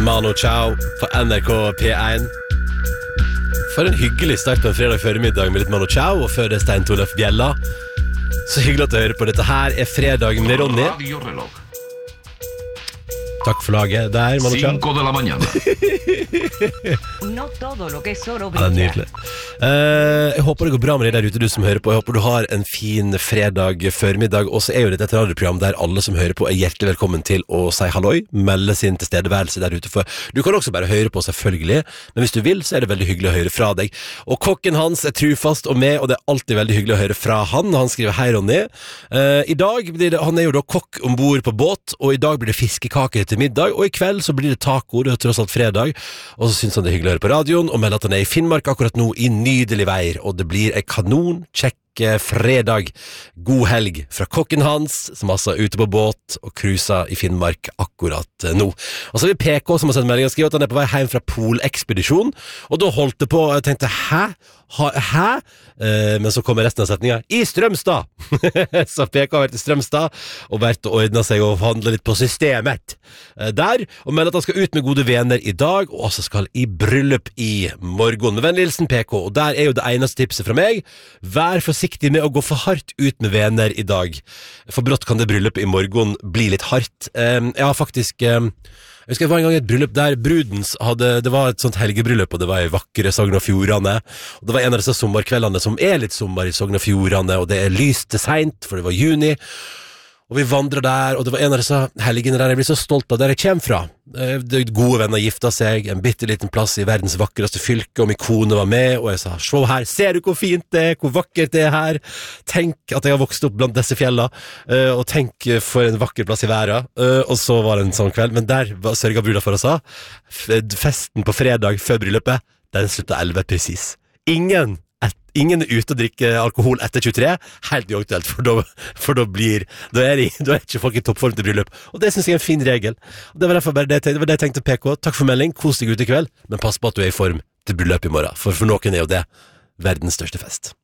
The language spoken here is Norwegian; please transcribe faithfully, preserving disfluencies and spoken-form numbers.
Mano Chao på N R K P one. For en hyggelig start på en fredag føremiddag med litt Mano Chao, og før det Stein Torleif Bjella. Så hyggelig at du hører på. Dette her er fredag med Ronny. Takk for laget der, Mano Chao. Cinco de la mañana. No todo lo que es oro Ja, det er nydelig. Uh, jeg håper det går bra med deg der ute, du som hører på. Jeg håper du har en fin fredag førmiddag. Og så er jo dette et radioprogram der alle som hører på er hjertelig velkommen til å si halloi, melde sin tilstedeværelse der ute. For du kan også bare høre på, selvfølgelig, men hvis du vil, så er det veldig hyggelig å høre fra deg. Og kokken hans er trufast og med, og det er alltid veldig hyggelig å høre fra han. Han skriver: hei Ronny, uh, i dag blir det, han er jo da kokk ombord på båt, og i dag blir det fiskekaker til middag, og i kveld så blir det taco, det er tross alt fredag. Og så synes han det er hyggelig å høre på radioen, og melder at han er i Finnmark akkurat nå i nydelig vær, og det blir en kanon, kjekk fredag. God helg fra kokken hans, som altså er ute på båt og cruiser i Finnmark akkurat nå. Og så er vi P K som har sendt melding og skriver at han er på vei hjem fra polekspedisjon, og da holdt det på, og jeg tenkte, hæ? Ha, hæ? Eh, men så kommer resten av setningen i Strømstad. Så P K har vært i Strømstad og vært og ordnet seg og handlet litt på systemet eh, der, og melder at han skal ut med gode venner i dag, og også skal i bryllup i morgen. Med vennlig hilsen P K, og der er jo det eneste tipset fra meg: vær forsiktig med å gå for hardt ut med venner i dag, for brått kan det bryllupet i morgen bli litt hardt. Eh, jeg har faktisk... Eh, Jeg husker det var en gang et bryllup der brudens hadde, det var et sånt helgebryllup, og det var i vakre Sogn og Fjordane, og det var en av disse sommerkveldene som er litt sommer i Sogn og Fjordane, og det er lyste sent, for det var juni, og vi vandret der, og det var en av disse helgene der jeg blir så stolt av der jeg kommer fra. De gode venner gifta seg, en bitteliten plass i verdens vakreste fylke, og min kone var med, og jeg sa: se her, ser du hvor fint det er, hvor vakkert det er her? Tenk at jeg har vokst opp blant disse fjella, og tenk for en vakker plass i verden. Og så var det en sånn kveld, men der sørget bruda for oss. Festen på fredag før bryllupet, den sluttet elleve precis. Ingen Et, ingen er ute og drikker alkohol etter tjuetre, helt uaktuelt, for da, for da blir da er, de, da er ikke folk i toppform til bryllup, og det synes jeg er en fin regel. Og det var derfor bare det, det var det jeg tenkte. P K, takk for melding, kos deg ut i kveld, men pass på at du er i form til bryllup i morgen, for for noen er jo det verdens største fest.